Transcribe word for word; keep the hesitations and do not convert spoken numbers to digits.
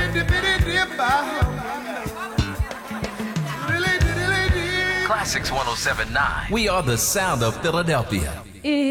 Classics one oh seven point nine. We are the sound of Philadelphia.